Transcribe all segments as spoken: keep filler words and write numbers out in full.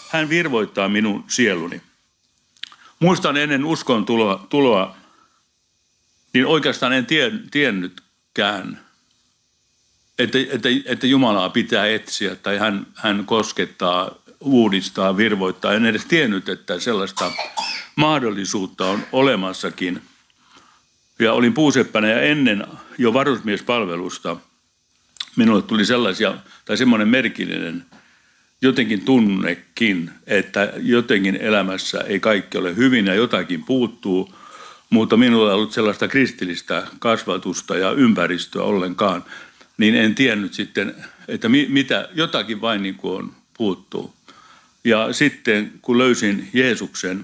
hän virvoittaa minun sieluni. Muistan ennen uskon tuloa, tuloa niin oikeastaan en tie, tiennytkään, että, että, että Jumalaa pitää etsiä tai hän, hän koskettaa, uudistaa, virvoittaa. En edes tiennyt, että sellaista mahdollisuutta on olemassakin. Ja olin puuseppänä ja ennen jo varusmiespalvelusta minulle tuli sellaisia, tai semmoinen merkillinen jotenkin tunnekin, että jotenkin elämässä ei kaikki ole hyvin ja jotakin puuttuu, mutta minulla ei ollut sellaista kristillistä kasvatusta ja ympäristöä ollenkaan, niin en tiennyt sitten, että mitä, jotakin vain niin kuin on, puuttuu. Ja sitten kun löysin Jeesuksen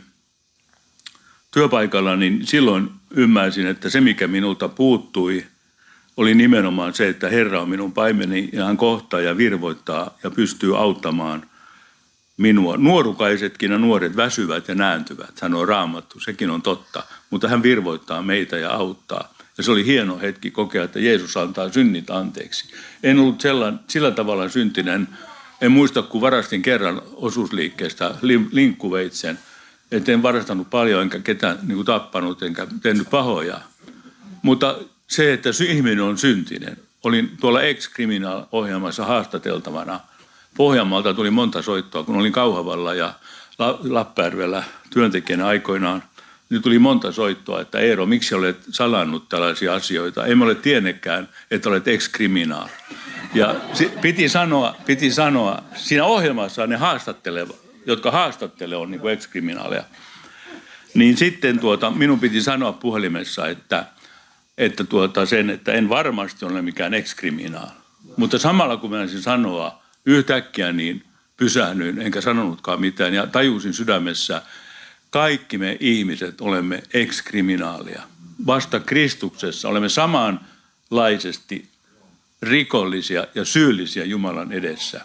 työpaikalla, niin silloin ymmärsin, että se mikä minulta puuttui oli nimenomaan se, että Herra on minun paimeni ja hän kohtaa ja virvoittaa ja pystyy auttamaan minua. Nuorukaisetkin ja nuoret väsyvät ja nääntyvät, sanoo Raamattu, sekin on totta, mutta hän virvoittaa meitä ja auttaa. Ja se oli hieno hetki kokea, että Jeesus antaa synnit anteeksi. En ollut sellan, sillä tavalla syntinen, en muista kun varastin kerran osuusliikkeestä linkkuveitsen, että en varastanut paljon enkä ketään niin kuin tappanut enkä tehnyt pahoja. Mutta se, että ihminen on syntinen. Olin tuolla Ex-Criminal-ohjelmassa haastateltavana. Pohjanmaalta tuli monta soittoa, kun olin Kauhavalla ja Lappajärvellä työntekijänä aikoinaan. Niin tuli monta soittoa, että Eero, miksi olet salannut tällaisia asioita? Emme ole tiennetkään, että olet ex-criminal. Ja piti sanoa, piti sanoa, siinä ohjelmassa ne haastattelevat, jotka haastattelevat on niin kuin ex-criminaleja. Niin sitten tuota, minun piti sanoa puhelimessa, että, että tuota sen, että en varmasti ole mikään ex-criminal. Mutta samalla kun mä sanoa yhtäkkiä, niin pysähdyin, enkä sanonutkaan mitään ja tajusin sydämessä, kaikki me ihmiset olemme ex-kriminaalia. Vasta Kristuksessa olemme samanlaisesti rikollisia ja syyllisiä Jumalan edessä.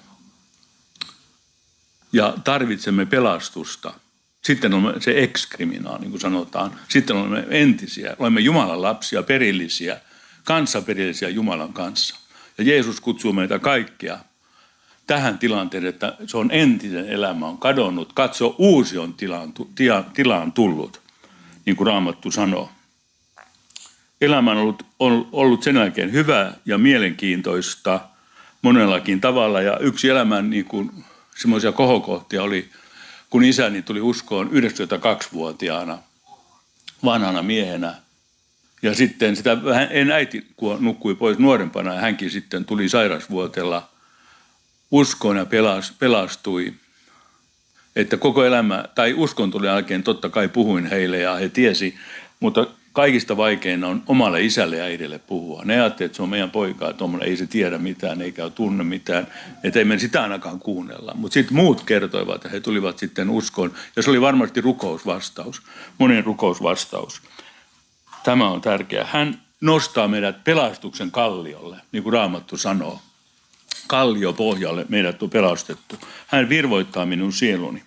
Ja tarvitsemme pelastusta. Sitten olemme se ex-kriminaali, niin kuin sanotaan. Sitten olemme entisiä, olemme Jumalan lapsia, perillisiä, kanssaperillisiä Jumalan kanssa. Ja Jeesus kutsuu meitä kaikkia tähän tilanteeseen, että se on entinen elämä on kadonnut. Katso, uusi on tilaan, tilaan tullut, niin kuin Raamattu sanoo. Elämä on ollut, on ollut sen jälkeen hyvää ja mielenkiintoista monellakin tavalla. Ja yksi elämän niin kuin, semmoisia kohokohtia oli, kun isäni tuli uskoon yhdeksänkymmentäkaksivuotiaana, vanhana miehenä. Ja sitten sitä, en äiti kun nukkui pois nuorempana ja hänkin sitten tuli sairasvuotella uskoon ja pelastui, että koko elämä, tai uskon tuli jälkeen, totta kai puhuin heille ja he tiesi, mutta kaikista vaikeina on omalle isälle ja äidille puhua. Ne ajattelivat, että se on meidän poikaa, tuommoinen ei se tiedä mitään eikä tunne mitään, että ei me sitä ainakaan kuunnella. Mutta sitten muut kertoivat, että he tulivat sitten uskoon, ja se oli varmasti rukousvastaus, monen rukousvastaus. Tämä on tärkeää. Hän nostaa meidät pelastuksen kalliolle, niin kuin Raamattu sanoo. Kalliopohjalle meidät on pelastettu. Hän virvoittaa minun sieluni.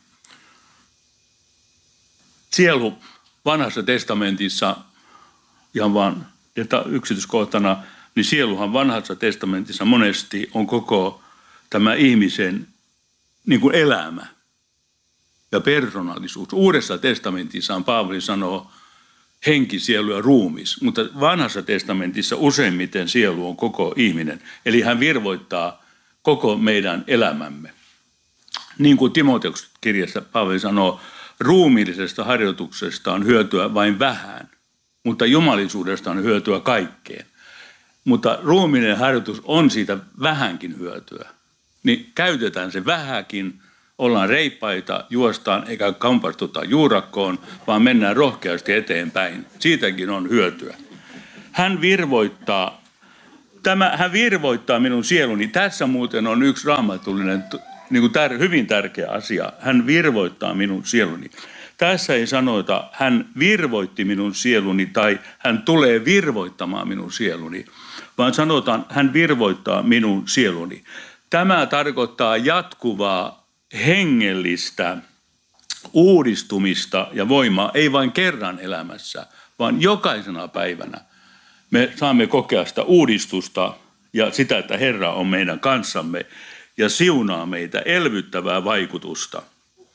Sielu vanhassa testamentissa, ihan vaan yksityiskohtana, niin sieluhan vanhassa testamentissa monesti on koko tämä ihmisen niin kuin elämä ja persoonallisuus. Uudessa testamentissa Paavali sanoo henki, sielu ja ruumis, mutta vanhassa testamentissa useimmiten sielu on koko ihminen. Eli hän virvoittaa koko meidän elämämme. Niin kuin Timoteuksen kirjassa Paavali sanoo, ruumiillisesta harjoituksesta on hyötyä vain vähän, mutta jumalisuudesta on hyötyä kaikkeen. Mutta ruumiillinen harjoitus on siitä vähänkin hyötyä. Niin käytetään se vähäkin, ollaan reippaita, juostaan eikä kampastuta juurakkoon, vaan mennään rohkeasti eteenpäin. Siitäkin on hyötyä. Hän virvoittaa, tämä, hän virvoittaa minun sieluni. Tässä muuten on yksi raamatullinen, niin kuin tär, hyvin tärkeä asia. Hän virvoittaa minun sieluni. Tässä ei sanota, hän virvoitti minun sieluni tai hän tulee virvoittamaan minun sieluni, vaan sanotaan, hän virvoittaa minun sieluni. Tämä tarkoittaa jatkuvaa hengellistä uudistumista ja voimaa, ei vain kerran elämässä, vaan jokaisena päivänä. Me saamme kokea sitä uudistusta ja sitä, että Herra on meidän kanssamme ja siunaa meitä elvyttävää vaikutusta.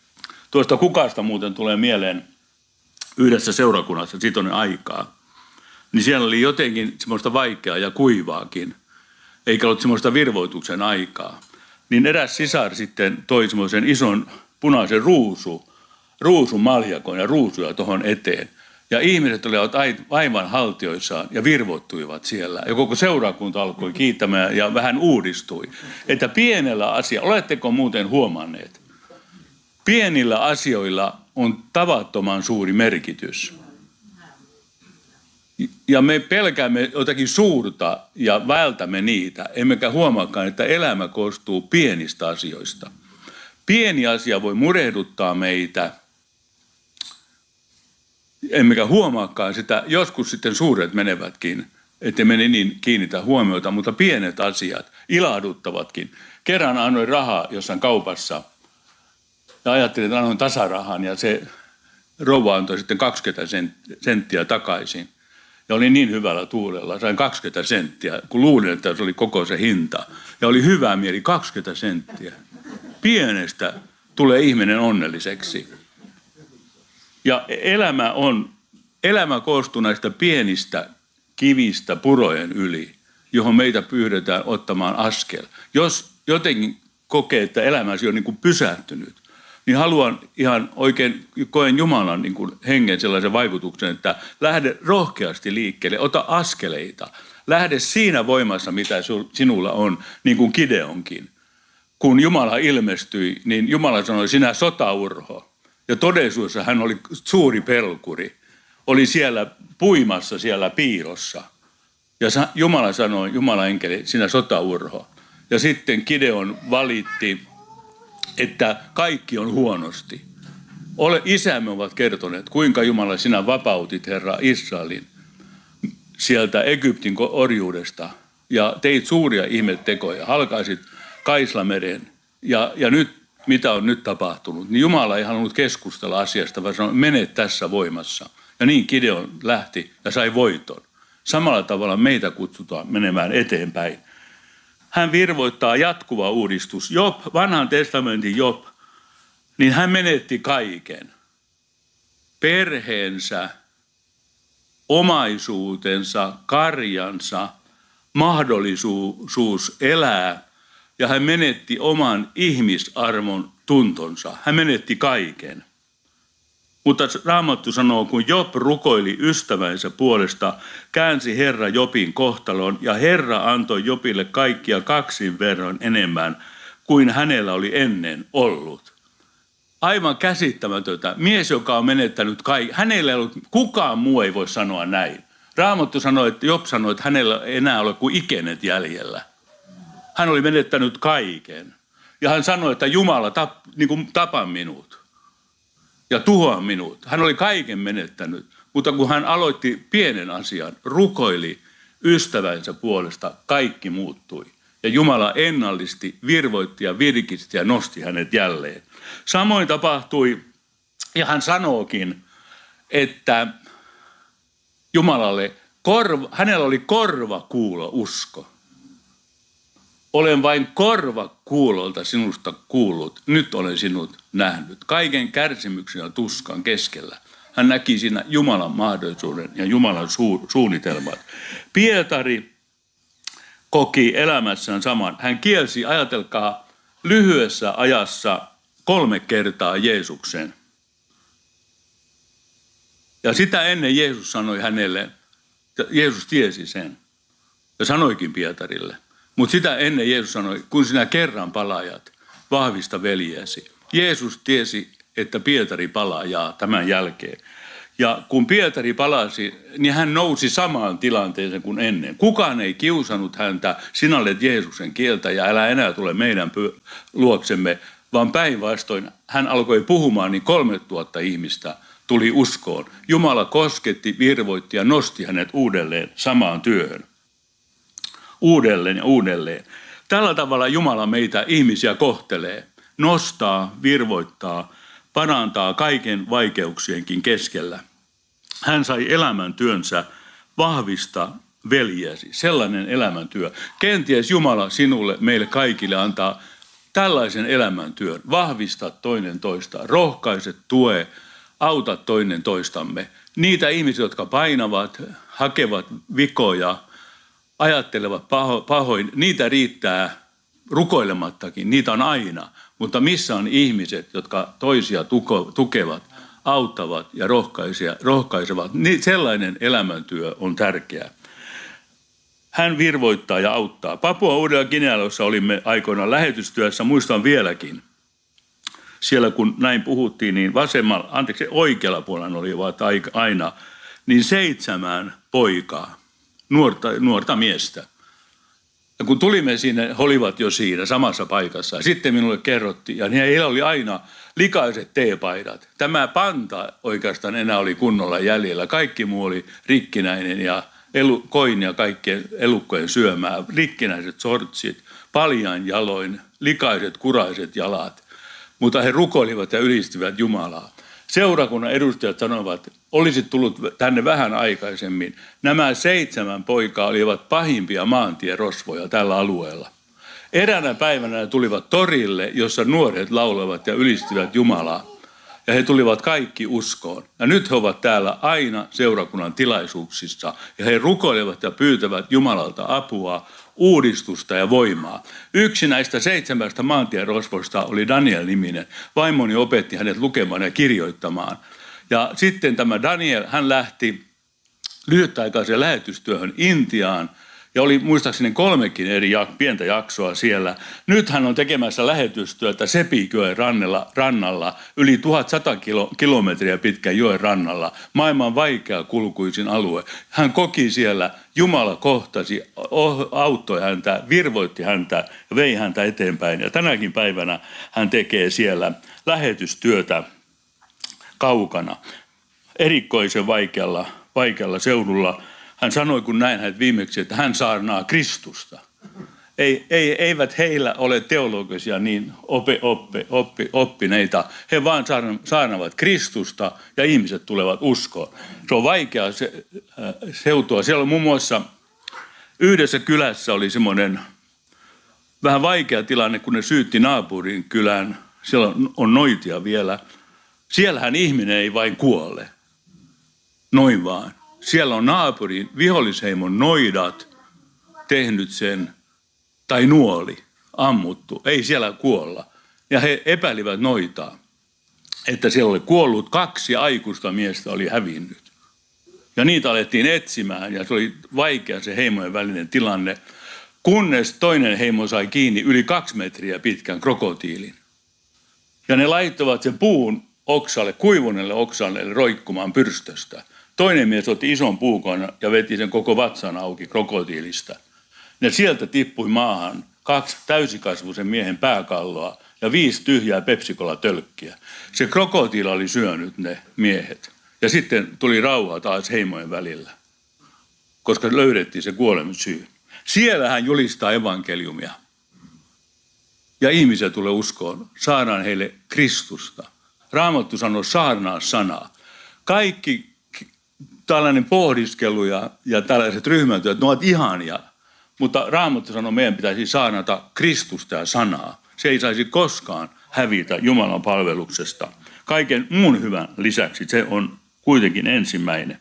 Tuosta kukasta muuten tulee mieleen yhdessä seurakunnassa, siitä on aikaa. Niin siellä oli jotenkin semmoista vaikeaa ja kuivaakin, eikä ollut semmoista virvoituksen aikaa. Niin eräs sisar sitten toi semmoisen ison punaisen ruusu, ruusumaljakon ja ruusuja tuohon eteen. Ja ihmiset olivat aivan haltioissaan ja virvoittuivat siellä. Ja koko seurakunta alkoi kiittämään ja vähän uudistui. Että pienellä asialla, oletteko muuten huomanneet? Pienillä asioilla on tavattoman suuri merkitys. Ja me pelkäämme jotakin suurta ja vältämme niitä, emmekä huomaakaan, että elämä koostuu pienistä asioista. Pieni asia voi murehduttaa meitä, emmekä huomaakaan sitä. Joskus sitten suuret menevätkin, ettei me niin kiinnitä huomiota, mutta pienet asiat ilahduttavatkin. Kerran annoin rahaa jossain kaupassa ja ajattelin, että annoin tasarahan ja se rouva antoi sitten kaksikymmentä senttiä takaisin. Ja oli niin hyvällä tuulella, sain kaksikymmentä senttiä, kun luulin, että se oli koko se hinta. Ja oli hyvä mieli, kaksikymmentä senttiä. Pienestä tulee ihminen onnelliseksi. Ja elämä on, elämä koostuu näistä pienistä kivistä purojen yli, johon meitä pyydetään ottamaan askel. Jos jotenkin kokee, että elämäsi on niin kuin pysähtynyt, niin haluan ihan oikein, koen Jumalan niin kuin hengen sellaisen vaikutuksen, että lähde rohkeasti liikkeelle, ota askeleita. Lähde siinä voimassa, mitä sinulla on, niin kuin Gideonkin. Kun Jumala ilmestyi, niin Jumala sanoi, sinä sotaurho. Ja todellisuudessa hän oli suuri pelkuri. Oli siellä puimassa siellä piilossa. Ja Jumala sanoi, Jumala enkeli, sinä sotaurho. Ja sitten Gideon valitti, että kaikki on huonosti. Ole, isämme ovat kertoneet, kuinka Jumala sinä vapautit, Herra, Israelin sieltä Egyptin orjuudesta ja teit suuria ihmettekoja, halkaisit Kaislameren ja, ja nyt, mitä on nyt tapahtunut, niin Jumala ei halunnut keskustella asiasta, vaan sanoi, mene tässä voimassa. Ja niin Gideon lähti ja sai voiton. Samalla tavalla meitä kutsutaan menemään eteenpäin. Hän virvoittaa jatkuva uudistus. Job, vanhan testamentin Job, niin hän menetti kaiken. Perheensä, omaisuutensa, karjansa, mahdollisuus elää. Ja hän menetti oman ihmisarvon tuntonsa. Hän menetti kaiken. Mutta Raamattu sanoo, kun Job rukoili ystävänsä puolesta, käänsi Herra Jobin kohtalon ja Herra antoi Jobille kaikkia kaksin verran enemmän kuin hänellä oli ennen ollut. Aivan käsittämätöntä. Mies, joka on menettänyt kaiken. Hänellä ei ollut, kukaan muu ei voi sanoa näin. Raamattu sanoi, että Job sanoi, että hänellä ei enää ole kuin ikenet jäljellä. Hän oli menettänyt kaiken. Ja hän sanoi, että Jumala tap, niin kuin tapa minut. Ja tuhoa minut. Hän oli kaiken menettänyt, mutta kun hän aloitti pienen asian, rukoili ystävänsä puolesta, kaikki muuttui. Ja Jumala ennallisti, virvoitti ja virkisti ja nosti hänet jälleen. Samoin tapahtui, ja hän sanookin, että Jumalalle, korva, hänellä oli korvakuulo usko. Olen vain korva kuulolta sinusta kuullut, nyt olen sinut nähnyt. Kaiken kärsimyksen ja tuskan keskellä. Hän näki siinä Jumalan mahdollisuuden ja Jumalan su- suunnitelmat. Pietari koki elämässään saman. Hän kielsi, ajatelkaa, lyhyessä ajassa kolme kertaa Jeesuksen. Ja sitä ennen Jeesus sanoi hänelle, Jeesus tiesi sen ja sanoikin Pietarille. Mutta sitä ennen Jeesus sanoi, kun sinä kerran palaajat, vahvista veljesi. Jeesus tiesi, että Pietari palaa tämän jälkeen. Ja kun Pietari palasi, niin hän nousi samaan tilanteeseen kuin ennen. Kukaan ei kiusannut häntä, sinä olet Jeesuksen kieltä ja älä enää tule meidän luoksemme, vaan päinvastoin hän alkoi puhumaan, niin kolme tuhatta ihmistä tuli uskoon. Jumala kosketti, virvoitti ja nosti hänet uudelleen samaan työhön. Uudelleen ja uudelleen. Tällä tavalla Jumala meitä ihmisiä kohtelee, nostaa, virvoittaa, parantaa kaiken vaikeuksienkin keskellä. Hän sai elämäntyönsä vahvista veljesi, sellainen elämäntyö. Kenties Jumala sinulle, meille kaikille antaa tällaisen elämäntyön. Vahvista toinen toista, rohkaise, tue, auta toinen toistamme. Niitä ihmisiä, jotka painavat, hakevat vikoja, ajattelevat paho, pahoin, niitä riittää rukoilemattakin, niitä on aina. Mutta missä on ihmiset, jotka toisia tuko, tukevat, auttavat ja rohkaisevat, niin sellainen elämäntyö on tärkeää. Hän virvoittaa ja auttaa. Papua Uudella-Gineassa olimme aikoinaan lähetystyössä, muistan vieläkin. Siellä kun näin puhuttiin, niin vasemmalla, anteeksi oikealla puolella olivat aina, niin seitsemän poikaa, nuorta, nuorta miestä. Ja kun tulimme sinne, he olivat jo siinä samassa paikassa. Sitten minulle kerrottiin, ja heillä oli aina likaiset teepaidat. Tämä panta oikeastaan enää oli kunnolla jäljellä. Kaikki muu oli rikkinäinen ja elu, koin ja kaikkien elukkojen syömää. Rikkinäiset sortsit, paljain jaloin, likaiset kuraiset jalat. Mutta he rukoilivat ja ylistivät Jumalaa. Seurakunnan edustajat sanoivat, olisit tullut tänne vähän aikaisemmin. Nämä seitsemän poikaa olivat pahimpia maantierosvoja tällä alueella. Eräänä päivänä he tulivat torille, jossa nuoret laulevat ja ylistivät Jumalaa. Ja he tulivat kaikki uskoon. Ja nyt he ovat täällä aina seurakunnan tilaisuuksissa. Ja he rukoilevat ja pyytävät Jumalalta apua, uudistusta ja voimaa. Yksi näistä seitsemästä maantierosvoista oli Daniel-niminen. Vaimoni opetti hänet lukemaan ja kirjoittamaan. Ja sitten tämä Daniel, hän lähti lyhytaikaiseen lähetystyöhön Intiaan. Ja oli muistaakseni kolmekin eri pientä jaksoa siellä. Nyt hän on tekemässä lähetystyötä Sepijoen rannalla, rannalla yli tuhatsata kilo, kilometriä pitkän joen rannalla. Maailman vaikea kulkuisin alue. Hän koki siellä, Jumala kohtasi, auttoi häntä, virvoitti häntä ja vei häntä eteenpäin. Ja tänäkin päivänä hän tekee siellä lähetystyötä kaukana, erikoisen vaikealla, vaikealla seudulla. Hän sanoi, kun näin hänet viimeksi, että hän saarnaa Kristusta. Ei, ei, eivät heillä ole teologisia niin ope, oppe, oppi, oppineita. He vaan saarnaavat Kristusta ja ihmiset tulevat uskoon. Se on vaikea se, äh, seutua. Siellä on muun muassa yhdessä kylässä oli semmoinen vähän vaikea tilanne, kun ne syytti naapurin kylään. Siellä on, on noitia vielä. Siellähän ihminen ei vain kuole. Noin vaan. Siellä on naapurin vihollisheimon noidat tehnyt sen, tai nuoli, ammuttu. Ei siellä kuolla. Ja he epäilivät noitaa, että siellä oli kuollut kaksi aikuista miestä oli hävinnyt. Ja niitä alettiin etsimään ja se oli vaikea se heimojen välinen tilanne, kunnes toinen heimo sai kiinni yli kaksi metriä pitkän krokotiilin. Ja ne laittoivat sen puun oksalle, kuivuneelle oksalle roikkumaan pyrstöstä. Toinen mies otti ison puukon ja veti sen koko vatsan auki krokotiilista. Ja sieltä tippui maahan kaksi täysikasvuisen miehen pääkalloa ja viisi tyhjää Pepsi-Cola-tölkkiä. Se krokotiila oli syönyt ne miehet. Ja sitten tuli rauha taas heimojen välillä, koska löydettiin se kuoleman syy. Siellä hän julistaa evankeliumia. Ja ihmisiä tulee uskoon. Saadaan heille Kristusta. Raamattu sanoo saarnaa sanaa. Kaikki tällainen pohdiskelu ja, ja tällaiset ryhmätyöt, ne ovat ihania. Mutta Raamattu sanoo, meidän pitäisi saarnata Kristusta ja sanaa. Se ei saisi koskaan hävitä Jumalan palveluksesta. Kaiken muun hyvän lisäksi se on kuitenkin ensimmäinen.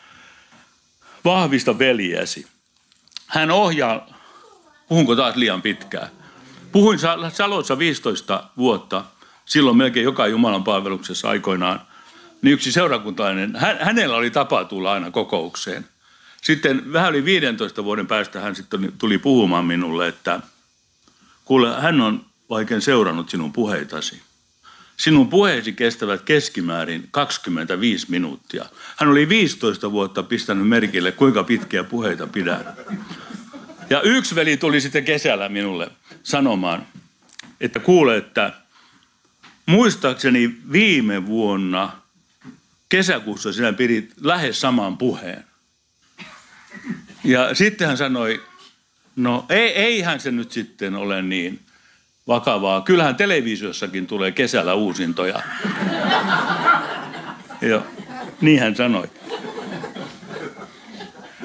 Vahvista veljäsi. Hän ohjaa, puhunko taas liian pitkään? Puhuin Salossa viisitoista vuotta, silloin melkein joka Jumalan palveluksessa aikoinaan. Niin yksi seurakuntalainen, hän, hänellä oli tapa tulla aina kokoukseen. Sitten vähän yli viidentoista vuoden päästä hän sitten tuli puhumaan minulle, että kuule, hän on oikein seurannut sinun puheitasi. Sinun puheesi kestävät keskimäärin kaksikymmentäviisi minuuttia. Hän oli viisitoista vuotta pistänyt merkille, kuinka pitkiä puheita pidän. Ja yksi veli tuli sitten kesällä minulle sanomaan, että kuule, että muistaakseni viime vuonna kesäkuussa sinä pidit lähes saman puheen. Ja sitten hän sanoi, no ei, eihän se nyt sitten ole niin vakavaa. Kyllähän televisiossakin tulee kesällä uusintoja. Ja niin hän sanoi.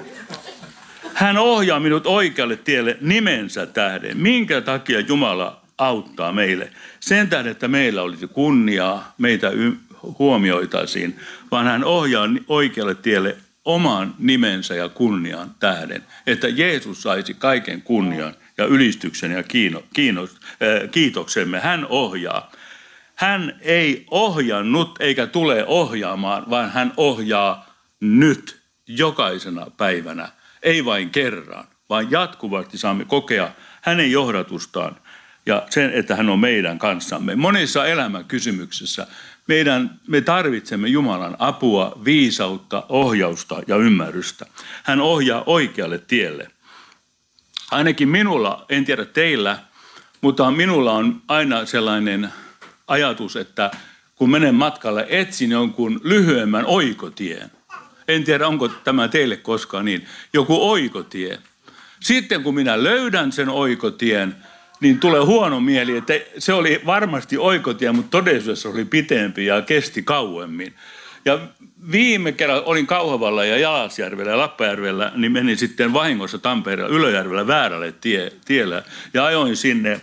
Hän ohjaa minut oikealle tielle nimensä tähden. Minkä takia Jumala auttaa meille. Sen tähden, että meillä olisi kunniaa, meitä y- huomioitaisiin, vaan hän ohjaa oikealle tielle oman nimensä ja kunnian tähden, että Jeesus saisi kaiken kunnian ja ylistyksen ja kiino, kiino, äh, kiitoksemme. Hän ohjaa. Hän ei ohjannut eikä tule ohjaamaan, vaan hän ohjaa nyt jokaisena päivänä. Ei vain kerran, vaan jatkuvasti saamme kokea hänen johdatustaan ja sen, että hän on meidän kanssamme. Monissa elämän kysymyksissä meidän, me tarvitsemme Jumalan apua, viisautta, ohjausta ja ymmärrystä. Hän ohjaa oikealle tielle. Ainakin minulla, en tiedä teillä, mutta minulla on aina sellainen ajatus, että kun menen matkalle, etsin jonkun lyhyemmän oikotien. En tiedä, onko tämä teille koskaan niin. Joku oikotie. Sitten kun minä löydän sen oikotien, niin tulee huono mieli, että se oli varmasti oikotie, mutta todellisuudessa oli pitempi ja kesti kauemmin. Ja viime kerralla olin Kauhavalla ja Jalasjärvellä ja Lappajärvellä, niin menin sitten vahingossa Tampereella Ylöjärvellä väärälle tie, tielle ja ajoin sinne,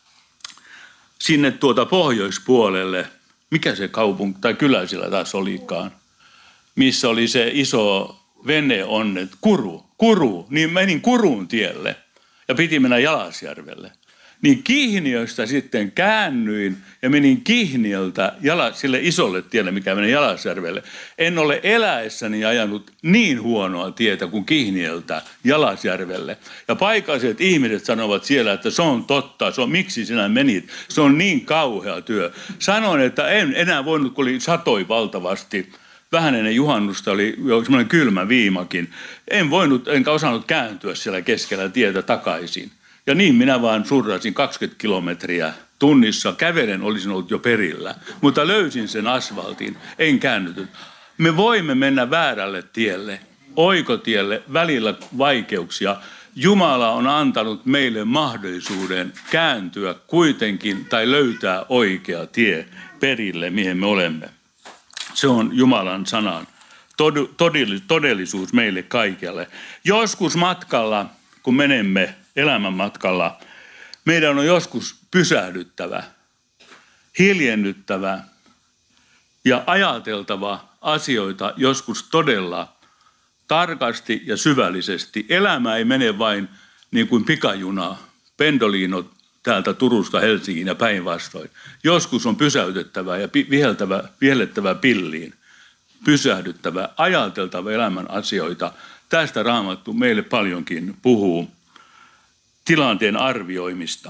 sinne tuota pohjoispuolelle. Mikä se kaupunki tai kylä siellä taas olikaan, missä oli se iso veneonnet, Kuru, Kuru, niin menin Kurun tielle ja piti mennä Jalasjärvelle. Niin Kihniöstä sitten käännyin ja menin Kihniöltä jala, sille isolle tielle, mikä meni Jalasjärvelle. En ole eläessäni ajanut niin huonoa tietä kuin Kihniöltä Jalasjärvelle. Ja paikalliset ihmiset sanovat siellä, että se on totta, se on miksi sinä menit, se on niin kauhea työ. Sanoin, että en enää voinut, kun oli satoi valtavasti. Vähän ennen juhannusta oli jo semmoinen kylmä viimakin. En voinut, enkä osannut kääntyä siellä keskellä tietä takaisin. Ja niin minä vaan surrasin kaksikymmentä kilometriä tunnissa. Kävelen olisin ollut jo perillä, mutta löysin sen asfaltin, en käännytyt. Me voimme mennä väärälle tielle, oikotielle, välillä vaikeuksia. Jumala on antanut meille mahdollisuuden kääntyä kuitenkin tai löytää oikea tie perille, mihin me olemme. Se on Jumalan sanan todellisuus meille kaikille. Joskus matkalla, kun menemme elämän matkalla, meidän on joskus pysähdyttävä, hiljennyttävä ja ajateltava asioita joskus todella tarkasti ja syvällisesti. Elämä ei mene vain niin kuin pikajuna, pendoliino täältä Turusta Helsinkiin ja päinvastoin. Joskus on pysäytettävä ja viheltävä, vihellettävä pilliin, pysähdyttävä, ajateltava elämän asioita. Tästä Raamattu meille paljonkin puhuu. Tilanteen arvioimista.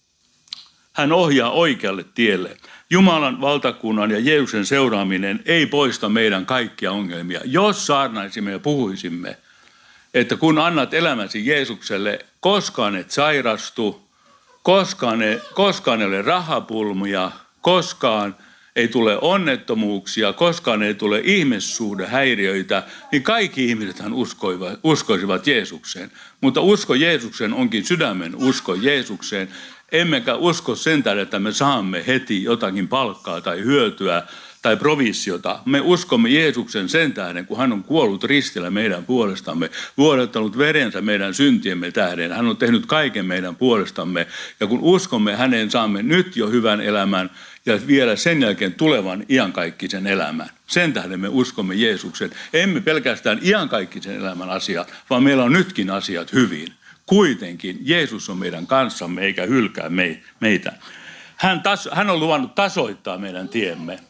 Hän ohjaa oikealle tielle. Jumalan valtakunnan ja Jeesuksen seuraaminen ei poista meidän kaikkia ongelmia. Jos saarnaisimme ja puhuisimme, että kun annat elämäsi Jeesukselle, koskaan et sairastu, koskaan ei, koskaan ei ole rahapulmia, koskaan ei tule onnettomuuksia, koskaan ei tule ihmissuhdehäiriöitä, niin kaikki ihmisethän uskoivat, uskoisivat Jeesukseen. Mutta usko Jeesukseen onkin sydämen usko Jeesukseen. Emmekä usko sen tähden, että me saamme heti jotakin palkkaa tai hyötyä tai provisiota. Me uskomme Jeesuksen sen tähden, kun hän on kuollut ristillä meidän puolestamme, vuodattanut verensä meidän syntiemme tähden. Hän on tehnyt kaiken meidän puolestamme. Ja kun uskomme häneen, saamme nyt jo hyvän elämän ja vielä sen jälkeen tulevan iankaikkisen elämän. Sen tähden me uskomme Jeesuksen. Emme pelkästään iankaikkisen elämän asiat, vaan meillä on nytkin asiat hyvin. Kuitenkin Jeesus on meidän kanssamme eikä hylkää meitä. Hän, tas, hän on luvannut tasoittaa meidän tiemme.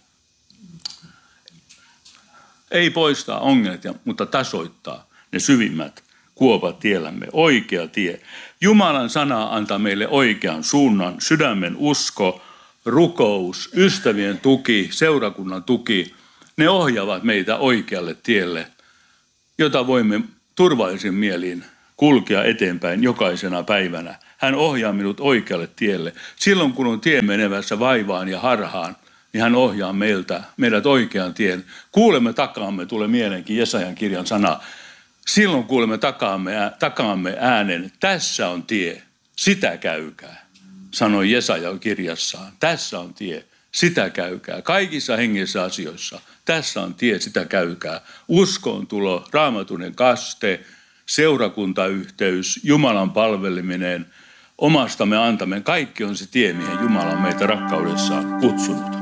Ei poistaa ongelmia, mutta tasoittaa ne syvimmät kuopat tiellämme. Oikea tie. Jumalan sana antaa meille oikean suunnan, sydämen usko, rukous, ystävien tuki, seurakunnan tuki. Ne ohjaavat meitä oikealle tielle, jota voimme turvallisin mielin kulkea eteenpäin jokaisena päivänä. Hän ohjaa minut oikealle tielle. Silloin kun on tie menevässä vaivaan ja harhaan, niin hän ohjaa meiltä, meidät oikean tien. Kuulemme takaamme, tulee mieleenkin Jesajan kirjan sana. Silloin kuulemme takaamme, takaamme äänen, tässä on tie, sitä käykää, sanoi Jesaja kirjassaan. Tässä on tie, sitä käykää. Kaikissa hengissä asioissa, tässä on tie, sitä käykää. Uskoon tulo, raamatunen kaste, seurakuntayhteys, Jumalan palveleminen, omastamme antamme. Kaikki on se tie, mihin Jumala on meitä rakkaudessaan kutsunut.